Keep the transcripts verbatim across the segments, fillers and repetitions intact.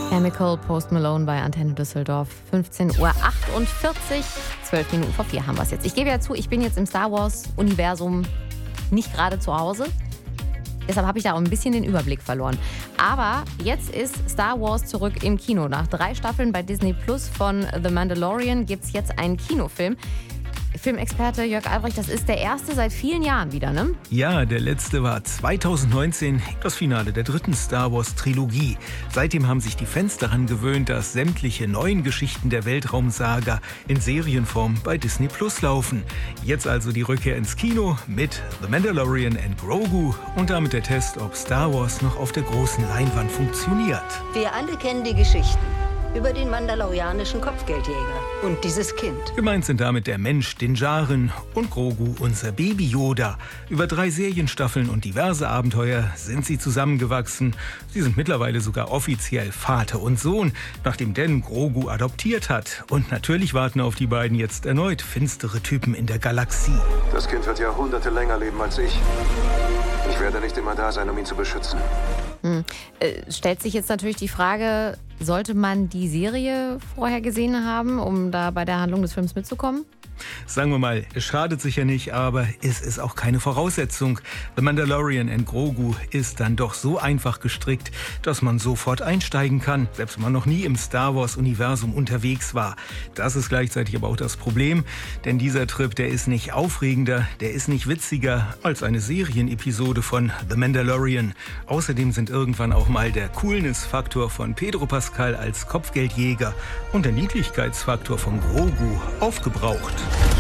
Chemical, Post Malone bei Antenne Düsseldorf. fünfzehn Uhr achtundvierzig, zwölf Minuten vor vier haben wir es jetzt. Ich gebe ja zu, ich bin jetzt im Star Wars-Universum nicht gerade zu Hause. Deshalb habe ich da auch ein bisschen den Überblick verloren. Aber jetzt ist Star Wars zurück im Kino. Nach drei Staffeln bei Disney Plus von The Mandalorian gibt es jetzt einen Kinofilm. Filmexperte Jörg Albrecht, das ist der erste seit vielen Jahren wieder, ne? Ja, der letzte war zweitausendneunzehn, das Finale der dritten Star Wars Trilogie. Seitdem haben sich die Fans daran gewöhnt, dass sämtliche neuen Geschichten der Weltraumsaga in Serienform bei Disney Plus laufen. Jetzt also die Rückkehr ins Kino mit The Mandalorian and Grogu und damit der Test, ob Star Wars noch auf der großen Leinwand funktioniert. Wir alle kennen die Geschichten über den mandalorianischen Kopfgeldjäger und dieses Kind. Gemeint sind damit der Mensch Din Djarin und Grogu, unser Baby Yoda. Über drei Serienstaffeln und diverse Abenteuer sind sie zusammengewachsen. Sie sind mittlerweile sogar offiziell Vater und Sohn, nachdem Dan Grogu adoptiert hat. Und natürlich warten auf die beiden jetzt erneut finstere Typen in der Galaxie. Das Kind wird Jahrhunderte länger leben als ich. Ich werde nicht immer da sein, um ihn zu beschützen. Hm. Äh, stellt sich jetzt natürlich die Frage, sollte man die Serie vorher gesehen haben, um da bei der Handlung des Films mitzukommen? Sagen wir mal, es schadet sicher nicht, aber es ist auch keine Voraussetzung. The Mandalorian and Grogu ist dann doch so einfach gestrickt, dass man sofort einsteigen kann, selbst wenn man noch nie im Star Wars-Universum unterwegs war. Das ist gleichzeitig aber auch das Problem, denn dieser Trip, der ist nicht aufregender, der ist nicht witziger als eine Serienepisode von The Mandalorian. Außerdem sind irgendwann auch mal der Coolness-Faktor von Pedro Pascal als Kopfgeldjäger und der Niedlichkeitsfaktor von Grogu aufgebraucht.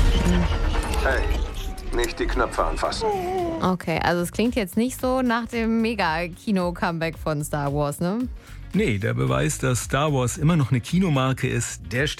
Hey, nicht die Knöpfe anfassen. Okay, also es klingt jetzt nicht so nach dem Mega-Kino-Comeback von Star Wars, ne? Nee, der Beweis, dass Star Wars immer noch eine Kinomarke ist, der steht